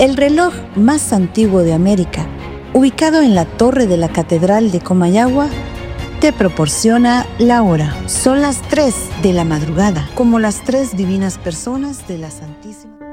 El reloj más antiguo de América, ubicado en la torre de la Catedral de Comayagua, te proporciona la hora. Son las 3 de la madrugada, como las 3 divinas personas de la Santísima.